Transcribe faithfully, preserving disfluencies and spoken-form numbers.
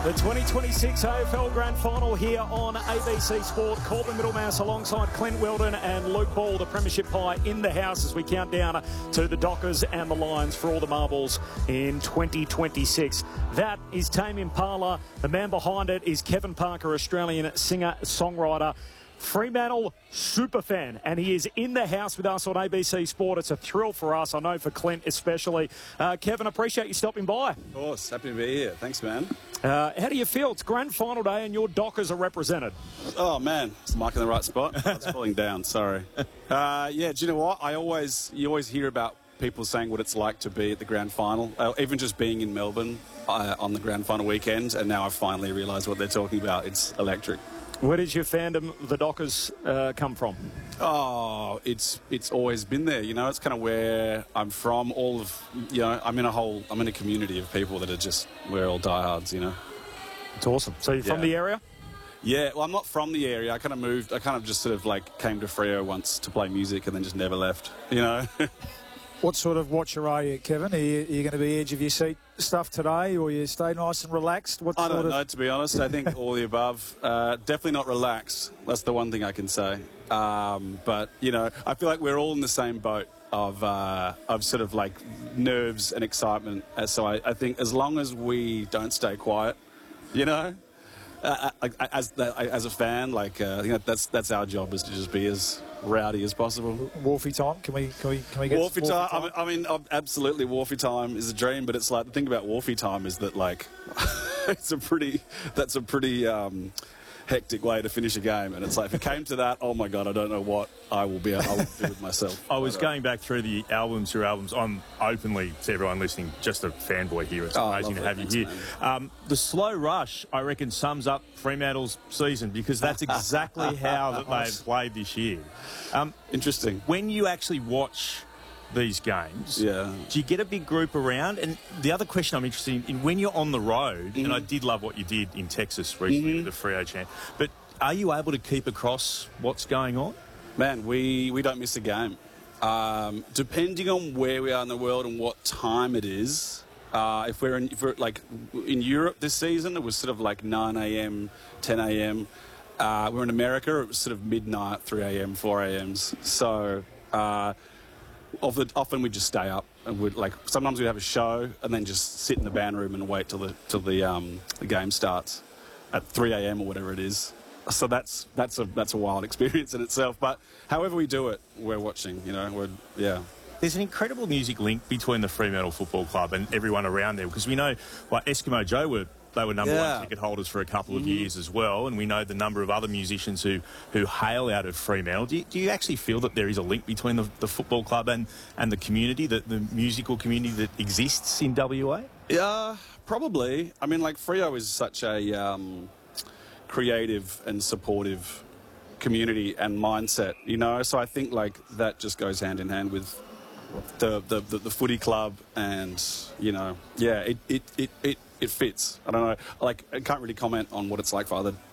The twenty twenty-six A F L Grand Final here on A B C Sport. Corbin Middlemass alongside Clint Weldon and Luke Ball, the Premiership pie in the house as we count down to the Dockers and the Lions for all the marbles in twenty twenty-six. That is Tame Impala. The man behind it is Kevin Parker, Australian singer-songwriter. Fremantle superfan, and he is in the house with us on A B C Sport. It's a thrill for us, I know for Clint especially. Uh, Kevin, appreciate you stopping by. Of course, happy to be here. Thanks, man. Uh, how do you feel? It's grand final day and your Dockers are represented. Oh, man. Is the mic in the right spot? It's falling down, sorry. Uh, yeah, do you know what? I always, you always hear about people saying what it's like to be at the grand final, uh, even just being in Melbourne uh, on the grand final weekend, and now I finally realise what they're talking about. It's electric. Where did your fandom, the Dockers, uh, come from? Oh, it's it's always been there. You know, it's kind of where I'm from. All of, you know, I'm in a whole, I'm in a community of people that are just, we're all diehards, you know. It's awesome. So you're from Yeah. the area? Yeah, well, I'm not from the area. I kind of moved, I kind of just sort of like came to Freo once to play music and then just never left, you know. What sort of watcher are you, Kevin? Are you, are you going to be edge of your seat stuff today, or you stay nice and relaxed? What I sort don't of... know, to be honest. I think all the above. Uh, definitely not relaxed. That's the one thing I can say. Um, but, you know, I feel like we're all in the same boat of uh, of sort of like nerves and excitement. Uh, so I, I think as long as we don't stay quiet, you know, uh, I, I, as as a fan, like uh, I think that's that's our job, is to just be as rowdy as possible. Wolfie time? Can we can we can we get Wolfie time? time? I mean, I mean, absolutely, Wolfie time is a dream. But it's like, the thing about Wolfie time is that like it's a pretty that's a pretty um, hectic way to finish a game. And it's like, if it came to that, oh my god, I don't know what I will be. I will do with myself. I was but, uh, going back through the albums, your albums. I'm openly, to everyone listening, just a fanboy here. It's Oh, amazing to lovely. have Thanks, you here. Um, the slow rush, I reckon, sums up Fremantle's season, because that's exactly how that they've played this year. Um, Interesting. when you actually watch these games, Yeah. do you get a big group around? And the other question I'm interested in, in when you're on the road, Mm-hmm. and I did love what you did in Texas recently Mm-hmm. with the Freo champ, but are you able to keep across what's going on? Man, we, we don't miss a game. Um, depending on where we are in the world and what time it is, uh, if we're in, if we're like in Europe this season, it was sort of like nine a.m., ten a.m. Uh, we're in America, it was sort of midnight, three a.m., four a.m.s. So uh, often, often we just stay up, and we'd like sometimes we'd have a show and then just sit in the band room and wait till the till the um, the game starts at three a.m. or whatever it is. So that's that's a that's a wild experience in itself. But however we do it, we're watching. You know, we're yeah. There's an incredible music link between the Fremantle Football Club and everyone around there, because we know, like Eskimo Joe were they were number Yeah. one ticket holders for a couple of years as well, and we know the number of other musicians who, who hail out of Fremantle. Do you, do you actually feel that there is a link between the, the football club and, and the community, the, the musical community that exists in W A? Yeah, probably. I mean, like Freo is such a um, creative and supportive community and mindset, you know. So I think like that just goes hand in hand with the the, the, the footy club, and you know, yeah, it it, it, it it fits. I don't know. Like, I can't really comment on what it's like for other